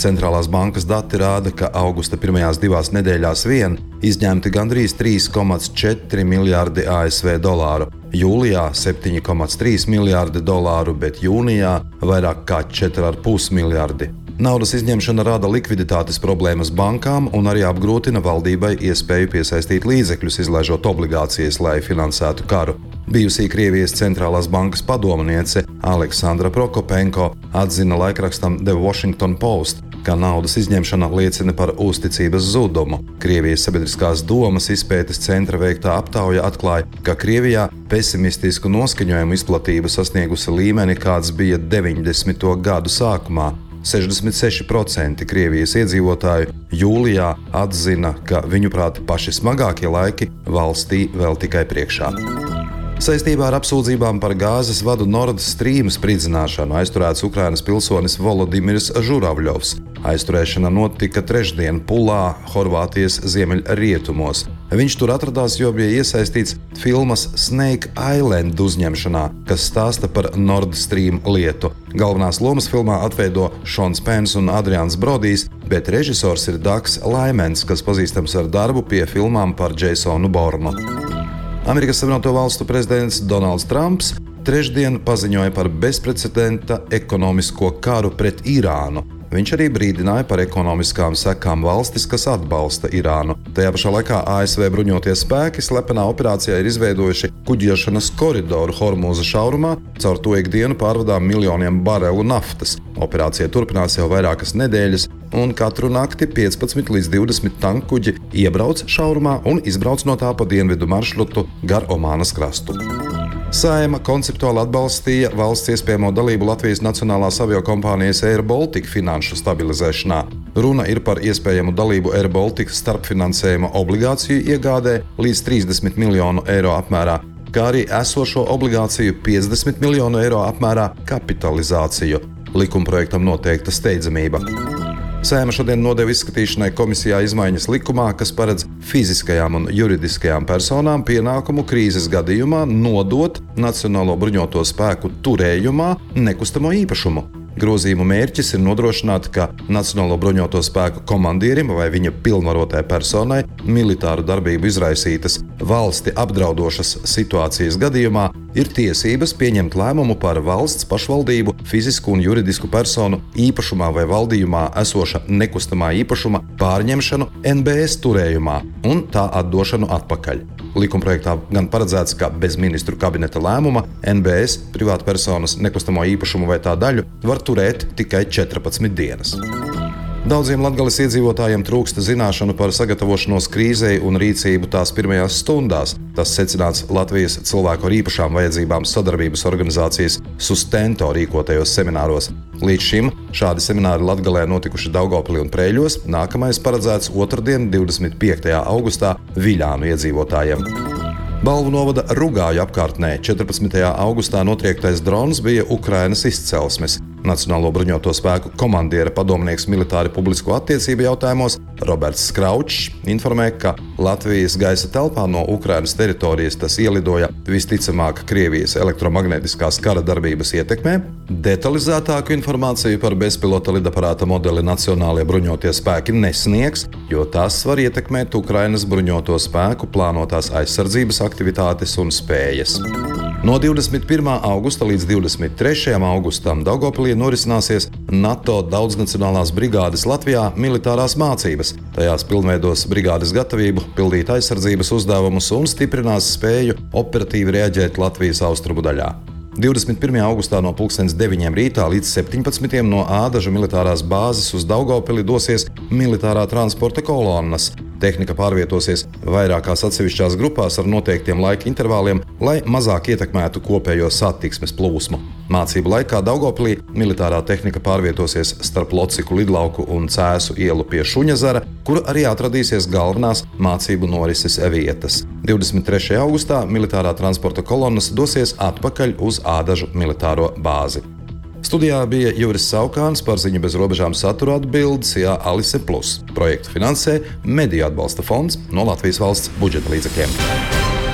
centrālās bankas dati rāda, ka augusta pirmajās 2 nedēļās vien izņemti gandrīz 3,4 miljārdi ASV dolāru, jūlijā 7,3 miljārdi dolāru, bet jūnijā vairāk kā 4,5 miljārdi. Naudas izņemšana rada likviditātes problēmas bankām un arī apgrūtina valdībai iespēju piesaistīt līdzekļus, izlaižot obligācijas, lai finansētu karu. Bijusī Krievijas centrālās bankas padomniece Aleksandra Prokopenko atzina laikrakstam The Washington Post, ka naudas izņemšana liecina par uzticības zudumu. Krievijas sabiedriskās domas izpētes centra veiktā aptauja atklāja, ka Krievijā pesimistisku noskaņojumu izplatība sasniegusi līmeni, kāds bija 90. gadu sākumā. 66% Krievijas iedzīvotāju jūlijā atzina, ka viņuprāt paši smagākie laiki valstī vēl tikai priekšā. Saistībā ar apsūdzībām par gāzes vadu Nord Stream spridzināšanu aizturēts Ukrainas pilsonis Volodimirs Žuravļovs. Aizturēšana notika trešdien Pulā, Horvātijas ziemeļrietumos. Viņš tur atradās, jo bija iesaistīts filmas Snake Island uzņemšanā, kas stāsta par Nord Stream lietu. Galvenās lomas filmā atveido Šons Pens un Adrians Brodijs, bet režisors ir Dags Laimens, kas pazīstams ar darbu pie filmām par Jasonu Bornu. Amerikas Savienoto Valstu prezidents Donalds Trumps trešdien paziņoja par bezprecedenta ekonomisko karu pret Irānu. Viņš arī brīdināja par ekonomiskām sekām valstis, kas atbalsta Irānu. Tajā pašā laikā ASV bruņotie spēki slepenā operācijā ir izveidojuši kuģošanas koridoru Hormūza šaurumā, caur to ikdienu pārvadām miljoniem barelu naftas. Operācija turpinās jau vairākas nedēļas, un katru nakti 15 līdz 20 tankkuģi iebrauc šaurumā un izbrauc no tā pa dienvidu maršrutu gar Omānas krastu. Saeima konceptuāli atbalstīja valsts iespējamo dalību Latvijas nacionālās aviokompānijas Air Baltica finanšu stabilizēšanā. Runa ir par iespējamu dalību Air Baltica starpfinansējuma obligāciju iegādē līdz 30 miljonu eiro apmērā, kā arī esošo obligāciju 50 miljonu eiro apmērā kapitalizāciju. Likumprojektam noteikta steidzamība. Saeima šodien nodeva izskatīšanai komisijā izmaiņas likumā, kas paredz fiziskajām un juridiskajām personām pienākumu krīzes gadījumā nodot Nacionālo bruņoto spēku turējumā nekustamo īpašumu. Grozījumu mērķis ir nodrošināt, ka Nacionālo bruņoto spēku komandierim vai viņa pilnvarotai personai militāru darbību izraisītas valsti apdraudošas situācijas gadījumā ir tiesības pieņemt lēmumu par valsts pašvaldību, fizisku un juridisku personu īpašumā vai valdījumā esoša nekustamā īpašuma pārņemšanu NBS turējumā un tā atdošanu atpakaļ. Likumprojektā gan paredzēts, ka bez ministru kabineta lēmuma NBS privātpersonas nekustamo īpašumu vai tā daļu var turēt tikai 14 dienas. Daudziem Latgales iedzīvotājiem trūksta zināšanu par sagatavošanos krīzei un rīcību tās pirmajās stundās. Tas secināts Latvijas cilvēku ar īpašām vajadzībām sadarbības organizācijas Sustento rīkotajos semināros. Līdz šim šādi semināri Latgalē notikuši Daugavpilī un Preiļos, nākamais paredzēts otrdien, 25. augustā Viļānu iedzīvotājiem. Balvu novada Rugāju apkārtnē 14. augustā notriektais drons bija Ukrainas izcelsmes. Nacionālo bruņoto spēku komandiera padomnieks militāri publisko attiecību jautājumos Roberts Skraučs informē, ka Latvijas gaisa telpā no Ukrainas teritorijas tas ielidoja visticamāk Krievijas elektromagnētiskās kara darbības ietekmē. Detalizētāku informāciju par bezpilota lidaparāta modeli Nacionālie bruņotie spēki nesniegs, jo tas var ietekmēt Ukrainas bruņoto spēku plānotās aizsardzības aktivitātes un spējas. No 21. augusta līdz 23. augustam Daugavpilī norisināsies NATO daudznacionālās brigādes Latvijā militārās mācības. Tajās pilnveidos brigādes gatavību, pildīt aizsardzības uzdevumus un stiprinās spēju operatīvi reaģēt Latvijas austrumu daļā. 21. augustā no 9:00 rītā līdz 17:00 no Ādažu militārās bāzes uz Daugavpili dosies militārā transporta kolonnas. Tehnika pārvietosies vairākās atsevišķās grupās ar noteiktiem laika intervāliem, lai mazāk ietekmētu kopējo satiksmes plūsmu. Mācību laikā Daugavpilī militārā tehnika pārvietosies starp Lociku lidlauku un Cēsu ielu pie Šuņazara, kur arī atradīsies galvenās mācību norises vietas. 23. augustā militārā transporta kolonnas dosies atpakaļ uz Ādažu militāro bāzi. Studijā bija Juris Saukāns, par Ziņu bez robežām satura atbildes Alise Plus. Projektu finansē Mediju atbalsta fonds no Latvijas valsts budžeta līdzekļiem.